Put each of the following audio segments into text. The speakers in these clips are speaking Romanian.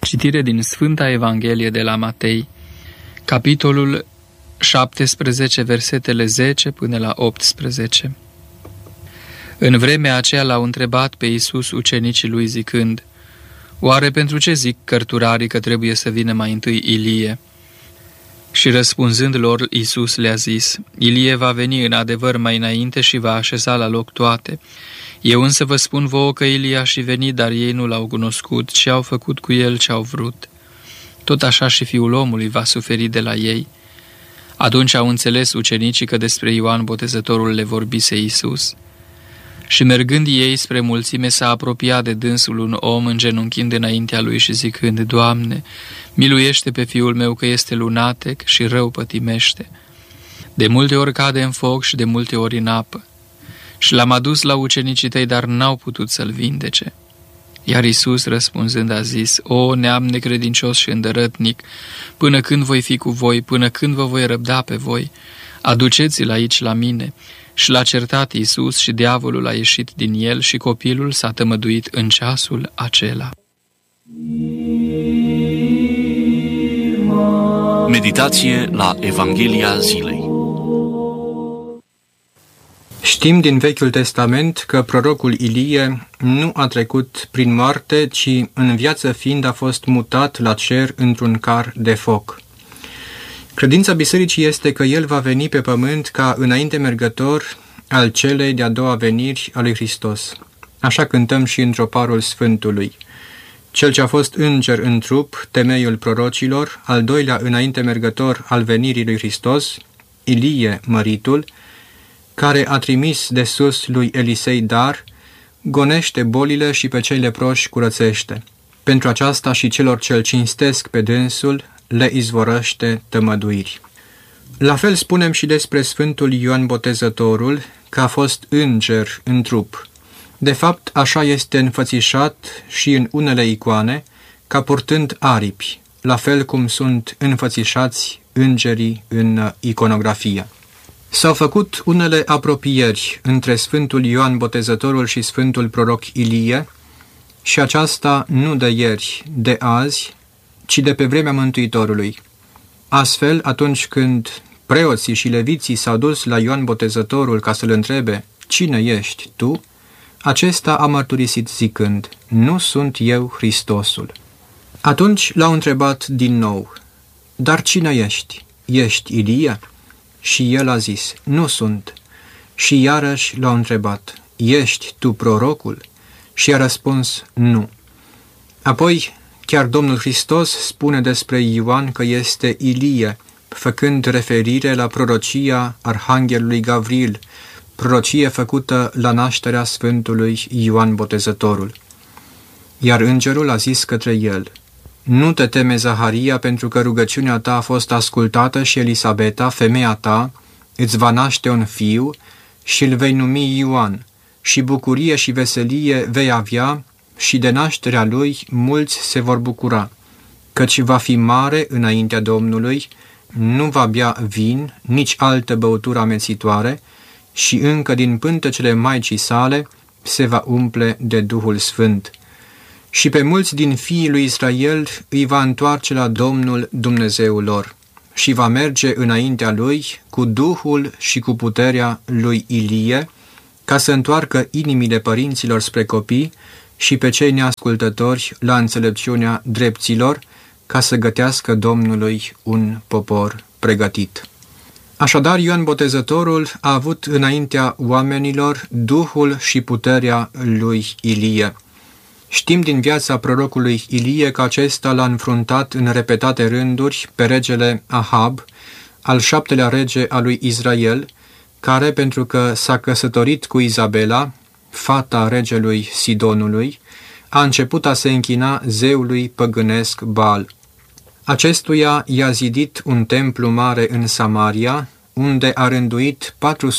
Citire din Sfânta Evanghelie de la Matei, capitolul 17, versetele 10 până la 18. În vremea aceea l-au întrebat pe Iisus ucenicii lui zicând: Oare pentru ce zic cărturarii că trebuie să vină mai întâi Ilie? Și răspunzând lor, Iisus le-a zis: Ilie va veni în adevăr mai înainte și va așeza la loc toate. Eu însă vă spun vouă că Ilie a și venit, dar ei nu l-au cunoscut și au făcut cu el ce au vrut. Tot așa și Fiul omului va suferi de la ei. Atunci au înțeles ucenicii că despre Ioan Botezătorul le vorbise Iisus. Și mergând ei spre mulțime, s-a apropiat de dânsul un om îngenunchind înaintea lui și zicând: Doamne, miluiește pe fiul meu că este lunatec și rău pătimește. De multe ori cade în foc și de multe ori în apă. Și l-am adus la ucenicii tăi, dar n-au putut să-l vindece. Iar Iisus răspunzând a zis: O neam necredincios și îndărătnic, până când voi fi cu voi, până când vă voi răbda pe voi? Aduceți-l aici la mine. Și l-a certat Iisus și diavolul a ieșit din el și copilul s-a tămăduit în ceasul acela. Meditație la Evanghelia zilei. Știm din Vechiul Testament că prorocul Ilie nu a trecut prin moarte, ci în viață fiind a fost mutat la cer într-un car de foc. Credința bisericii este că el va veni pe pământ ca înainte mergător al celei de-a doua veniri a lui Hristos. Așa cântăm și în troparul Sfântului: Cel ce a fost înger în trup, temeiul prorocilor, al doilea înainte mergător al venirii lui Hristos, Ilie măritul, care a trimis de sus lui Elisei dar, gonește bolile și pe cei leproși curățește. Pentru aceasta și celor ce-l cinstesc pe dânsul le izvorăște tămăduiri. La fel spunem și despre Sfântul Ioan Botezătorul, că a fost înger în trup. De fapt, așa este înfățișat și în unele icoane, ca purtând aripi, la fel cum sunt înfățișați îngerii în iconografie. S-au făcut unele apropieri între Sfântul Ioan Botezătorul și Sfântul Proroc Ilie, și aceasta nu de ieri, de azi, ci de pe vremea Mântuitorului. Astfel, atunci când preoții și leviții s-au dus la Ioan Botezătorul ca să-l întrebe: Cine ești tu? Acesta a mărturisit zicând: Nu sunt eu Hristosul. Atunci l-au întrebat din nou: Dar cine ești? Ești Ilie? Și el a zis: Nu sunt. Și iarăși l-au întrebat: Ești tu prorocul? Și a răspuns: Nu. Apoi, chiar Domnul Hristos spune despre Ioan că este Ilie, făcând referire la prorocia Arhanghelului Gavril, prorocie făcută la nașterea Sfântului Ioan Botezătorul. Iar îngerul a zis către el: Nu te teme, Zaharia, pentru că rugăciunea ta a fost ascultată și Elisabeta, femeia ta, îți va naște un fiu și îl vei numi Ioan, și bucurie și veselie vei avea și de nașterea lui mulți se vor bucura, căci va fi mare înaintea Domnului, nu va bea vin, nici altă băutură amețitoare, și încă din pântecele maicii sale se va umple de Duhul Sfânt. Și pe mulți din fiii lui Israel îi va întoarce la Domnul Dumnezeul lor și va merge înaintea lui cu Duhul și cu puterea lui Ilie, ca să întoarcă inimile părinților spre copii și pe cei neascultători la înțelepciunea drepților, ca să gătească Domnului un popor pregătit. Așadar, Ioan Botezătorul a avut înaintea oamenilor Duhul și puterea lui Ilie. Știm din viața prorocului Ilie că acesta l-a înfruntat în repetate rânduri pe regele Ahab, al 7-lea rege al lui Israel, care, pentru că s-a căsătorit cu Izabela, fata regelui Sidonului, a început a se închina zeului păgânesc Baal. Acestuia i-a zidit un templu mare în Samaria, unde a rânduit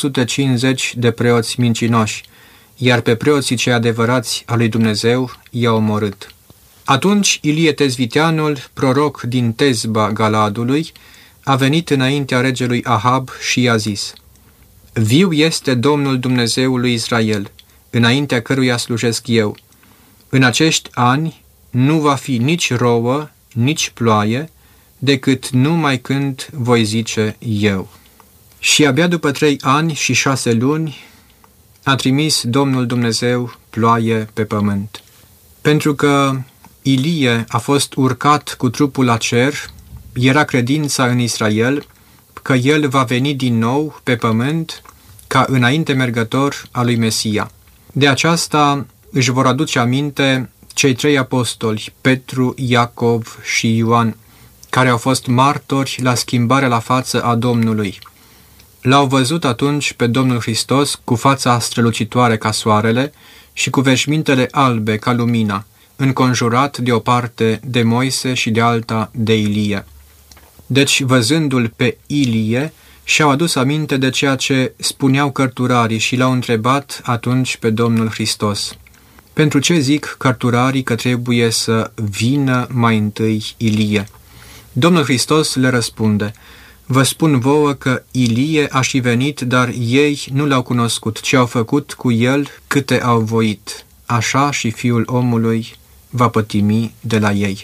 450 de preoți mincinoși, iar pe preoții cei adevărați al lui Dumnezeu i-a omorât. Atunci Ilie Tezviteanul, proroc din Tezba Galadului, a venit înaintea regelui Ahab și i-a zis: Viu este Domnul Dumnezeul lui Israel, înaintea căruia slujesc eu. În acești ani nu va fi nici rouă, nici ploaie, decât numai când voi zice eu. Și abia după 3 ani și 6 luni a trimis Domnul Dumnezeu ploaie pe pământ. Pentru că Ilie a fost urcat cu trupul la cer, era credința în Israel că el va veni din nou pe pământ ca înainte mergător al lui Mesia. De aceasta își vor aduce aminte cei 3 apostoli, Petru, Iacov și Ioan, care au fost martori la schimbarea la față a Domnului. L-au văzut atunci pe Domnul Hristos cu fața strălucitoare ca soarele și cu veșmintele albe ca lumina, înconjurat de o parte de Moise și de alta de Ilie. Deci, văzându-l pe Ilie, și-au adus aminte de ceea ce spuneau cărturarii și l-au întrebat atunci pe Domnul Hristos: pentru ce zic cărturarii că trebuie să vină mai întâi Ilie? Domnul Hristos le răspunde: vă spun vouă că Ilie a și venit, dar ei nu l-au cunoscut, ci au făcut cu el câte au voit. Așa și Fiul omului va pătimi de la ei.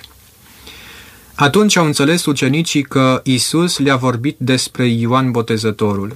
Atunci au înțeles ucenicii că Iisus le-a vorbit despre Ioan Botezătorul.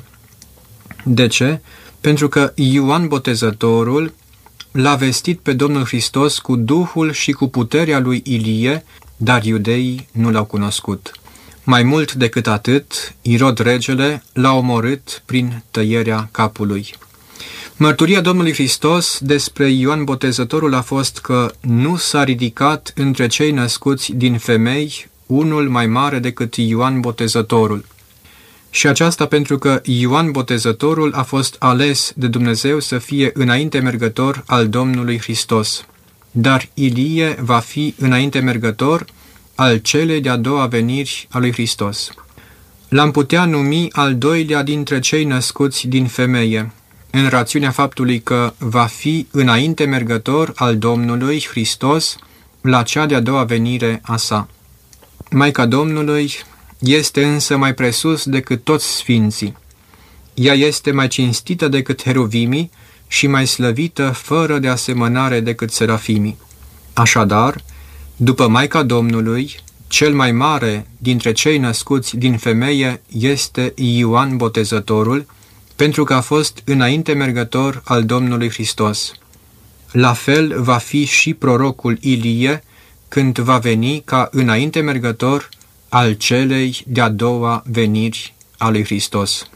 De ce? Pentru că Ioan Botezătorul l-a vestit pe Domnul Hristos cu Duhul și cu puterea lui Ilie, dar iudeii nu l-au cunoscut. Mai mult decât atât, Irod regele l-a omorât prin tăierea capului. Mărturia Domnului Hristos despre Ioan Botezătorul a fost că nu s-a ridicat între cei născuți din femei unul mai mare decât Ioan Botezătorul. Și aceasta pentru că Ioan Botezătorul a fost ales de Dumnezeu să fie înainte mergător al Domnului Hristos. Dar Ilie va fi înainte mergător al celei de-a doua veniri a lui Hristos. L-am putea numi al doilea dintre cei născuți din femeie, în rațiunea faptului că va fi înainte mergător al Domnului Hristos la cea de-a doua venire a sa. Maica Domnului este însă mai presus decât toți sfinții. Ea este mai cinstită decât heruvimii și mai slăvită fără de asemănare decât serafimii. Așadar, după Maica Domnului, cel mai mare dintre cei născuți din femeie este Ioan Botezătorul, pentru că a fost înainte mergător al Domnului Hristos. La fel va fi și prorocul Ilie, când va veni ca înainte mergător al celei de-a doua veniri a lui Hristos.